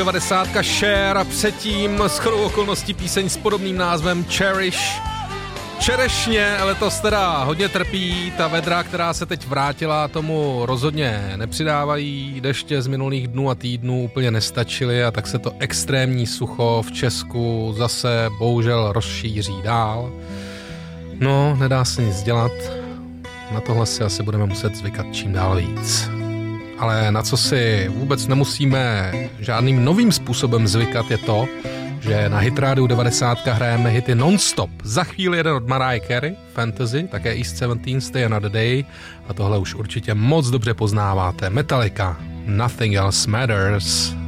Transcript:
90. Cher a předtím shodou okolností píseň s podobným názvem Cherish. Čerešně letos teda hodně trpí, ta vedra, která se teď vrátila, tomu rozhodně nepřidávají, deště z minulých dnů a týdnů úplně nestačily a tak se to extrémní sucho v Česku zase bohužel rozšíří dál. No, nedá se nic dělat, na tohle si asi budeme muset zvykat čím dál víc. Ale na co si vůbec nemusíme žádným novým způsobem zvykat je to, že na Hitrádiu 90 hrajeme hity non-stop. Za chvíli jeden od Mariah Carey, Fantasy, také East 17, Stay Another Day a tohle už určitě moc dobře poznáváte. Metallica, Nothing Else Matters.